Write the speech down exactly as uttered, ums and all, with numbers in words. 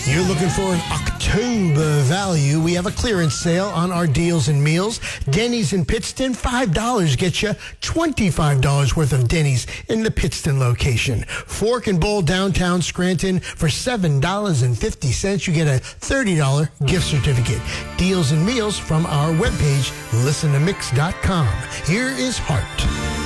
You're looking for an October value. We have a clearance sale on our deals and meals. Denny's in Pittston, five dollars gets you twenty-five dollars worth of Denny's in the Pittston location. Fork and Bowl downtown Scranton for seven dollars and fifty cents. You get a thirty dollars gift certificate. Deals and meals from our webpage, listen to mix dot com. Here is Hart.